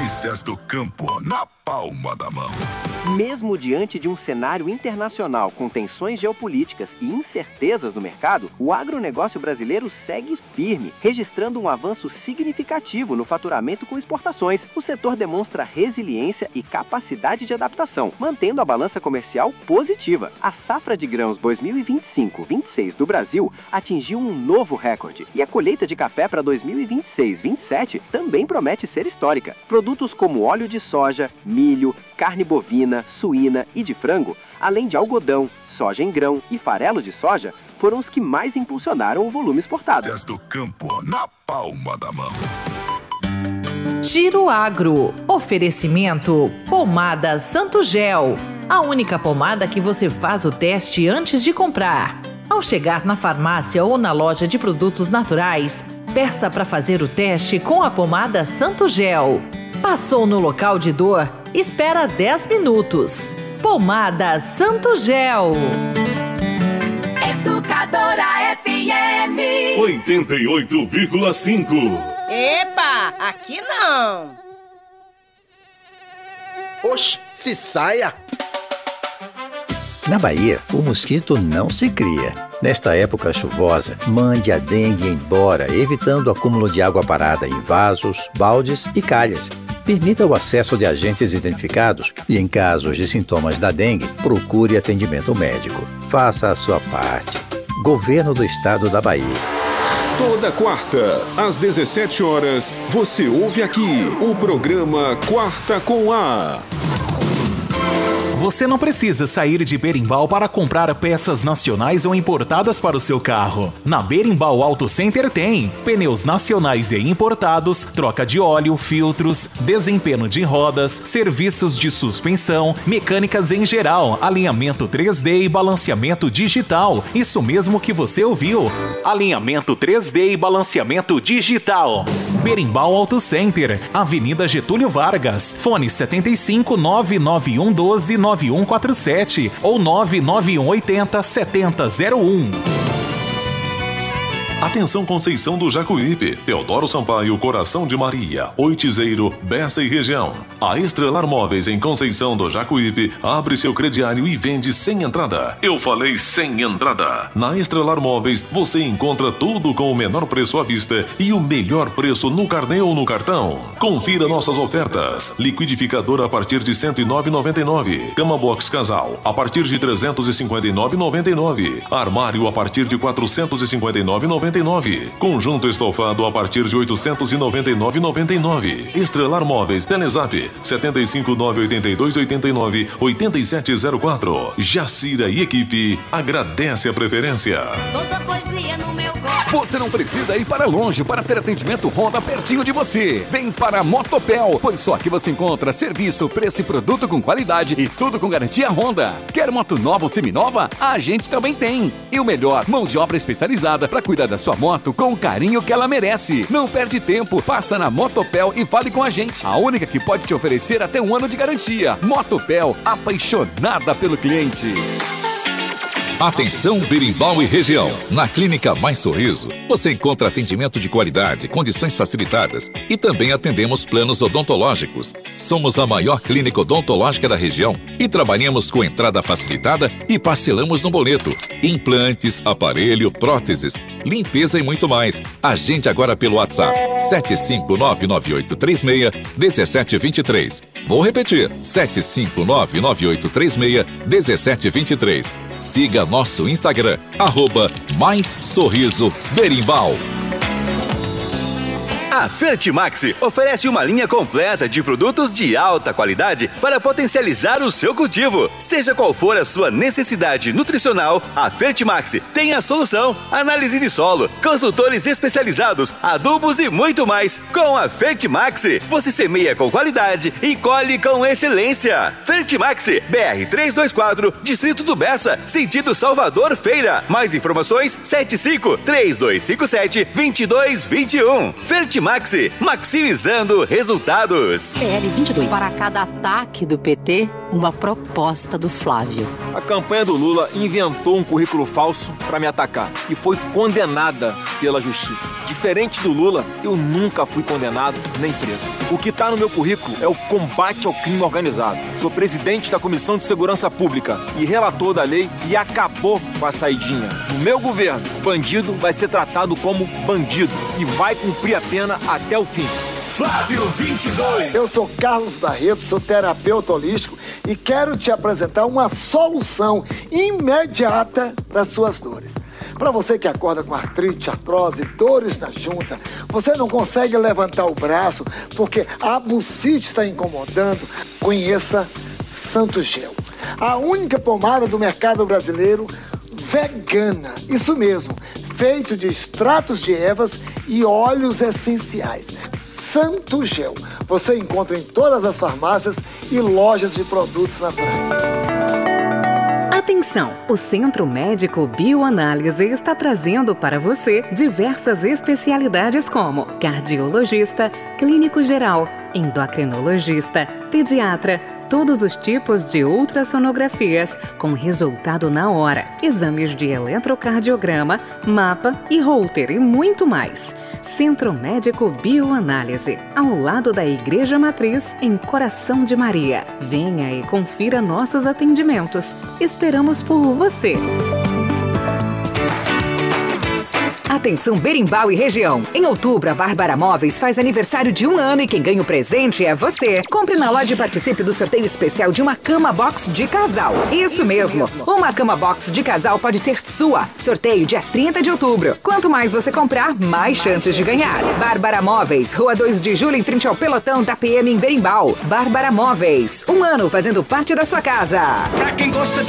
Notícias do campo na palma da mão. Mesmo diante de um cenário internacional com tensões geopolíticas e incertezas no mercado, o agronegócio brasileiro segue firme, registrando um avanço significativo no faturamento com exportações. O setor demonstra resiliência e capacidade de adaptação, mantendo a balança comercial positiva. A safra de grãos 2025-26 do Brasil atingiu um novo recorde e a colheita de café para 2026-27 também promete ser histórica. Produtos como óleo de soja, milho, carne bovina, suína e de frango, além de algodão, soja em grão e farelo de soja, foram os que mais impulsionaram o volume exportado. Notícias do campo na palma da mão. Giro Agro. Oferecimento Pomada Santo Gel. A única pomada que você faz o teste antes de comprar. Ao chegar na farmácia ou na loja de produtos naturais, peça para fazer o teste com a pomada Santo Gel. Passou no local de dor? Espera 10 minutos. Pomada Santo Gel. Educadora FM 88,5. Epa, aqui não. Oxe, se saia. Na Bahia, o mosquito não se cria. Nesta época chuvosa, mande a dengue embora, evitando o acúmulo de água parada em vasos, baldes e calhas. Permita o acesso de agentes identificados e, em casos de sintomas da dengue, procure atendimento médico. Faça a sua parte. Governo do Estado da Bahia. Toda quarta, às 17 horas, você ouve aqui o programa Quarta com A. Você não precisa sair de Berimbau para comprar peças nacionais ou importadas para o seu carro. Na Berimbau Auto Center tem pneus nacionais e importados, troca de óleo, filtros, desempenho de rodas, serviços de suspensão, mecânicas em geral, alinhamento 3D e balanceamento digital. Isso mesmo que você ouviu. Alinhamento 3D e balanceamento digital. Berimbau Auto Center, Avenida Getúlio Vargas, fone 75 99112 9147 ou 99180 7001. Atenção Conceição do Jacuípe, Teodoro Sampaio, Coração de Maria, Oitizeiro, Bessa e região. A Estrelar Móveis em Conceição do Jacuípe abre seu crediário e vende sem entrada. Eu falei sem entrada. Na Estrelar Móveis você encontra tudo com o menor preço à vista e o melhor preço no carnê ou no cartão. Confira nossas ofertas. Liquidificador a partir de R$ 109,99. Cama box casal a partir de R$ 359,99. Armário a partir de R$ 459,99. Conjunto estofado a partir de R$ 899,99. Estrelar Móveis, Telezap 75982898704. Jacira e equipe agradece a preferência. Toda poesia no meu corpo. Você não precisa ir para longe para ter atendimento Honda pertinho de você. Vem para a Motopel, pois só aqui você encontra serviço, preço e produto com qualidade e tudo com garantia Honda. Quer moto nova ou seminova? A gente também tem. E o melhor, mão de obra especializada para cuidar da sua moto com o carinho que ela merece. Não perde tempo, passa na Motopel e fale com a gente. A única que pode te oferecer até 1 ano de garantia. Motopel, apaixonada pelo cliente. Atenção Berimbau e região. Na Clínica Mais Sorriso, você encontra atendimento de qualidade, condições facilitadas e também atendemos planos odontológicos. Somos a maior clínica odontológica da região e trabalhamos com entrada facilitada e parcelamos no boleto. Implantes, aparelho, próteses, limpeza e muito mais. Agende agora pelo WhatsApp 75998361723. Vou repetir, 75998361723. Siga nosso Instagram, @MaisSorrisoBerimbau. A Fertimax oferece uma linha completa de produtos de alta qualidade para potencializar o seu cultivo. Seja qual for a sua necessidade nutricional, a Fertimax tem a solução. Análise de solo, consultores especializados, adubos e muito mais. Com a Fertimax, você semeia com qualidade e colhe com excelência. Fertimax, BR 324, Distrito do Bessa, sentido Salvador Feira. Mais informações, 75-3257-2221. Fertimax Fertimaxi, maximizando resultados. PL 22. Para cada ataque do PT, uma proposta do Flávio. A campanha do Lula inventou um currículo falso para me atacar e foi condenada pela justiça. Diferente do Lula, eu nunca fui condenado nem preso. O que está no meu currículo é o combate ao crime organizado. Sou presidente da Comissão de Segurança Pública e relator da lei que acabou com a saidinha. No meu governo, bandido vai ser tratado como bandido e vai cumprir a pena até o fim. Flávio 22. Eu sou Carlos Barreto, sou terapeuta holístico e quero te apresentar uma solução imediata para suas dores. Para você que acorda com artrite, artrose, dores na junta, você não consegue levantar o braço porque a bucite está incomodando, conheça Santo Gel. A única pomada do mercado brasileiro vegana, isso mesmo, feito de extratos de ervas e óleos essenciais. Santo Gel. Você encontra em todas as farmácias e lojas de produtos naturais. Atenção! O Centro Médico Bioanálise está trazendo para você diversas especialidades como cardiologista, clínico geral, endocrinologista, pediatra, todos os tipos de ultrassonografias com resultado na hora, exames de eletrocardiograma, mapa e Holter e muito mais. Centro Médico Bioanálise, ao lado da Igreja Matriz, em Coração de Maria. Venha e confira nossos atendimentos. Esperamos por você. Atenção Berimbau e região. Em outubro, a Bárbara Móveis faz aniversário de 1 ano e quem ganha o presente é você. Compre na loja e participe do sorteio especial de uma cama box de casal. Isso mesmo. Uma cama box de casal pode ser sua. Sorteio dia 30 de outubro. Quanto mais você comprar, mais chances de ganhar. Bárbara Móveis, Rua 2 de Julho, em frente ao pelotão da PM em Berimbau. Bárbara Móveis, 1 ano fazendo parte da sua casa. Pra quem gosta de